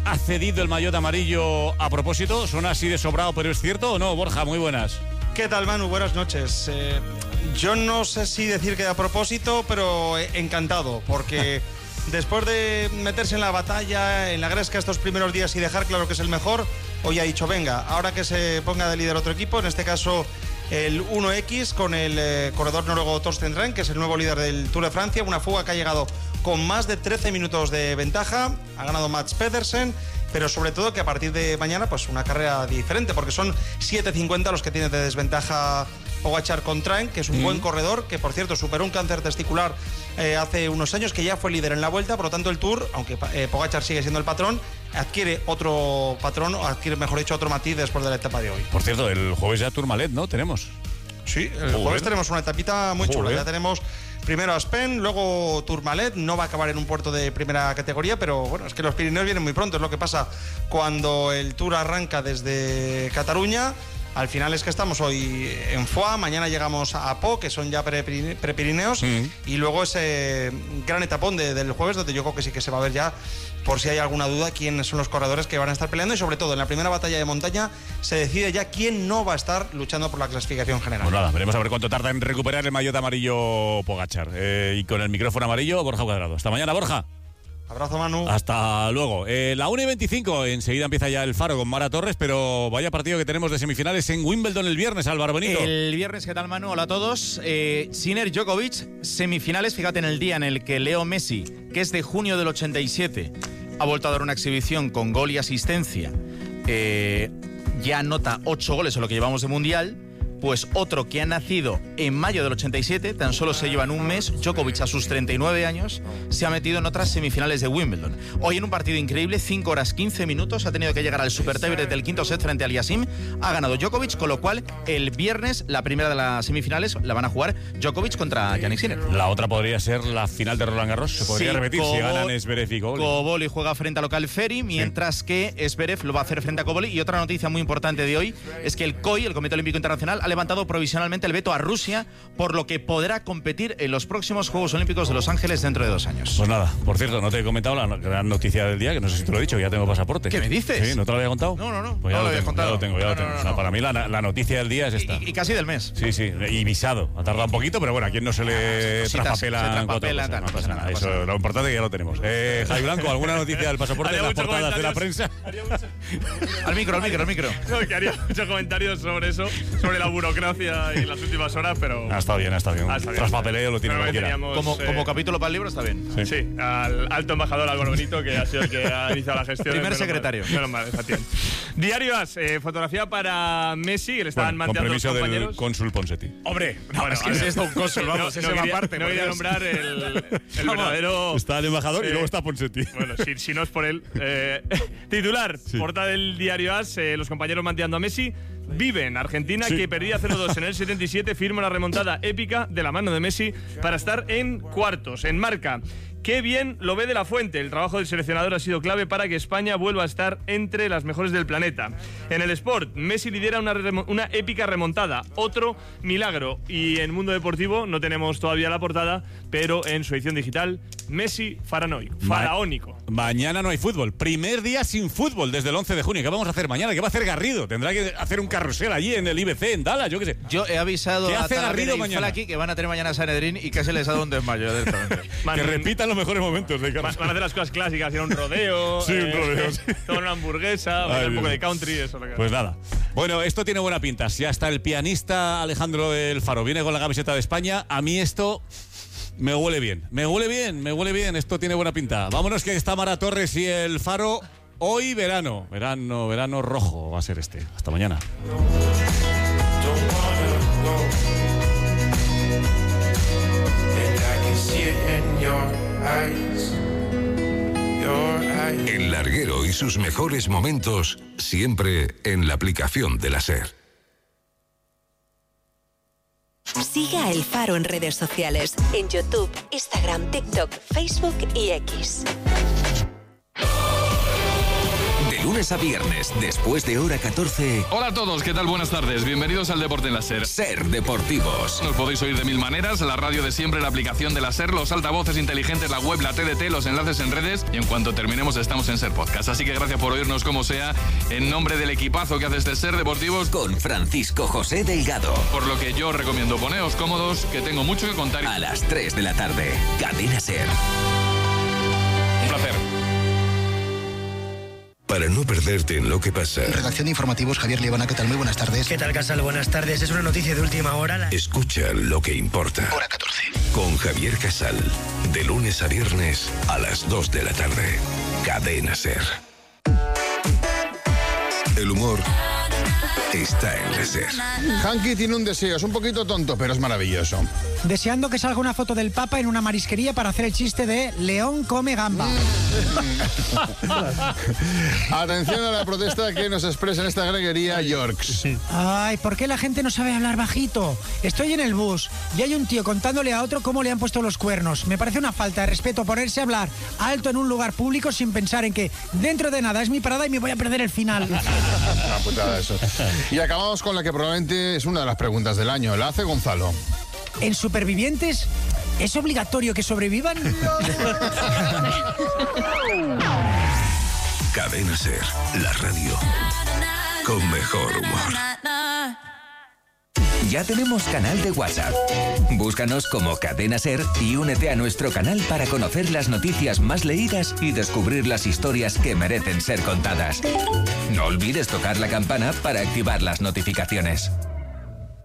ha cedido el maillot amarillo a propósito. ¿Suena así de sobrado, pero es cierto o no? Borja, muy buenas. ¿Qué tal, Manu? Buenas noches. Yo no sé si decir que a propósito, pero encantado, porque después de meterse en la batalla, en la gresca estos primeros días y dejar claro que es el mejor, hoy ha dicho, venga, ahora que se ponga de líder otro equipo, en este caso el 1X con el corredor noruego Torsten Renn, que es el nuevo líder del Tour de Francia, una fuga que ha llegado con más de 13 minutos de ventaja, ha ganado Mats Pedersen, pero sobre todo que a partir de mañana pues una carrera diferente, porque son 7.50 los que tiene de desventaja Pogačar con Renn, que es un buen corredor, que por cierto superó un cáncer testicular hace unos años, que ya fue líder en la Vuelta, por lo tanto el Tour, aunque Pogačar sigue siendo el patrón, adquiere otro patrón, o adquiere, mejor dicho, otro matiz después de la etapa de hoy. Por cierto, el jueves ya Tourmalet, ¿no? Tenemos. Sí, el jueves tenemos una etapita muy chula. Ya tenemos primero Aspen, luego Tourmalet. No va a acabar en un puerto de primera categoría, pero bueno, es que los Pirineos vienen muy pronto. Es lo que pasa cuando el Tour arranca desde Cataluña. Al final es que estamos hoy en Foix, mañana llegamos a Po, que son ya prepirineos, y luego ese gran etapón del jueves, donde yo creo que sí que se va a ver ya, por si hay alguna duda, quiénes son los corredores que van a estar peleando, y sobre todo en la primera batalla de montaña se decide ya quién no va a estar luchando por la clasificación general. Pues nada, veremos a ver cuánto tarda en recuperar el maillot amarillo Pogačar. Y con el micrófono amarillo, Borja Cuadrado. Hasta mañana, Borja. Abrazo, Manu. Hasta luego. La 1:25, enseguida empieza ya el Faro con Mara Torres, pero vaya partido que tenemos de semifinales en Wimbledon el viernes, Álvaro Benito. El viernes, ¿qué tal, Manu? Hola a todos. Sinner Djokovic, semifinales, fíjate en el día en el que Leo Messi, que es de junio del 87, ha vuelto a dar una exhibición con gol y asistencia, ya anota 8 goles en lo que llevamos de Mundial. Pues otro que ha nacido en mayo del 87, tan solo se llevan un mes, Djokovic a sus 39 años, se ha metido en otras semifinales de Wimbledon. Hoy en un partido increíble, 5 horas 15 minutos, ha tenido que llegar al super tiebreak del quinto set frente a Aliassime, ha ganado Djokovic, con lo cual el viernes, la primera de las semifinales, la van a jugar Djokovic contra Jannik Sinner. La otra podría ser la final de Roland Garros, se podría repetir si ganan Zverev y Koboli. Koboli juega frente a local Ferry, mientras que Zverev lo va a hacer frente a Koboli. Y otra noticia muy importante de hoy es que el COI, el Comité Olímpico Internacional, ha levantado provisionalmente el veto a Rusia, por lo que podrá competir en los próximos Juegos Olímpicos de Los Ángeles dentro de 2 años. Pues nada, por cierto, no te he comentado la gran noticia del día, que no sé si te lo he dicho, que ya tengo pasaporte. ¿Qué me dices? Sí, ¿no te lo había contado? No. Pues ya no lo había contado. Ya lo tengo. O sea, para mí la noticia del día es esta. Y casi del mes. Sí, y visado. Ha tardado un poquito, pero bueno, a quien no se le traspapela. No pasa nada. Eso, lo importante es que ya lo tenemos. Javi Blanco, ¿alguna noticia del pasaporte en las portadas de la prensa? Al micro. No, que haría muchos comentarios sobre eso, sobre la burocracia y las últimas horas, pero... Ha estado bien. Traspapeleo lo tiene cualquiera. Como capítulo para el libro está bien. Sí, al alto embajador Álvaro Benito, que ha sido el que ha iniciado la gestión. Primer secretario. Menos mal, Diario AS, fotografía para Messi, que le estaban manteando los compañeros. Del cónsul Ponsetti. Hombre, es que es esto un cónsul, vamos, ese va aparte. No quería nombrar el verdadero... Está el embajador y luego está Ponsetti. Bueno, si no es por él. Titular, portada del Diario AS, los compañeros manteando a Messi. Viven Argentina, que perdía 0-2 en el 77, firma una remontada épica de la mano de Messi para estar en cuartos. En Marca, qué bien lo ve De la Fuente. El trabajo del seleccionador ha sido clave para que España vuelva a estar entre las mejores del planeta. En el Sport, Messi lidera una épica remontada, otro milagro. Y en Mundo Deportivo no tenemos todavía la portada, pero en su edición digital, Messi faraónico. Mañana no hay fútbol. Primer día sin fútbol desde el 11 de junio. ¿Qué vamos a hacer mañana? ¿Qué va a hacer Garrido? Tendrá que hacer un carrusel allí en el IBC, en Dallas, yo qué sé. Yo he avisado ¿Qué a hace Garrido mañana aquí que van a tener mañana Sanedrín y casi les ha dado un desmayo directamente. Que repitan los mejores momentos de carrusel. Van a hacer las cosas clásicas, ir a un rodeo. Sí, un rodeo. Sí. Tomar una hamburguesa, un poco de country, eso. Pues nada. Bueno, esto tiene buena pinta. Si hasta el pianista Alejandro El Faro viene con la camiseta de España, a mí esto... Me huele bien. Esto tiene buena pinta. Vámonos, que está Mara Torres y El Faro. Hoy verano rojo va a ser este. Hasta mañana. El Larguero y sus mejores momentos siempre en la aplicación de la SER. Sigue a El Faro en redes sociales, en YouTube, Instagram, TikTok, Facebook y X. De lunes lunes a viernes, después de hora 14. Hola a todos, ¿qué tal? Buenas tardes. Bienvenidos al Deporte en la SER. Ser Deportivos. Nos podéis oír de mil maneras, la radio de siempre, la aplicación de la SER, los altavoces inteligentes, la web, la TDT, los enlaces en redes, y en cuanto terminemos estamos en SER Podcast. Así que gracias por oírnos como sea, en nombre del equipazo que hace este Ser Deportivos, con Francisco José Delgado. Por lo que yo recomiendo, poneos cómodos, que tengo mucho que contar. A las 3 de la tarde, Cadena SER. Un placer. Para no perderte en lo que pasa. Redacción de informativos, Javier Liebana, ¿qué tal? Muy buenas tardes. ¿Qué tal, Casal? Buenas tardes. Es una noticia de última hora. Escucha lo que importa. Hora 14. Con Javier Casal. De lunes a viernes a las 2 de la tarde. Cadena SER. El humor está en la SER. Hanky tiene un deseo, es un poquito tonto, pero es maravilloso. Deseando que salga una foto del Papa en una marisquería para hacer el chiste de León come gamba. Atención a la protesta que nos expresa en esta greguería Yorks. Ay, ¿por qué la gente no sabe hablar bajito? Estoy en el bus y hay un tío contándole a otro cómo le han puesto los cuernos. Me parece una falta de respeto ponerse a hablar alto en un lugar público sin pensar en que dentro de nada es mi parada y me voy a perder el final. Una putada eso. Y acabamos con la que probablemente es una de las preguntas del año. La hace Gonzalo. ¿En Supervivientes es obligatorio que sobrevivan? Cadena SER, la radio con mejor humor. Ya tenemos canal de WhatsApp. Búscanos como Cadena SER y únete a nuestro canal para conocer las noticias más leídas y descubrir las historias que merecen ser contadas. No olvides tocar la campana para activar las notificaciones.